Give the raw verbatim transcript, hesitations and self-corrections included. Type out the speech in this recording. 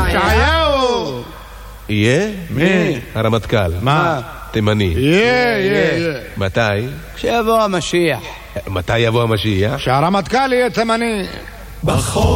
ישעיהו. יהיה? מי? הרמטכ"ל. מה? תימני. יהיה, יהיה, יהיה. מתי? כשיבוא המשיח. מתי יבוא המשיח? שהרמטכ"ל יהיה תימני. בחור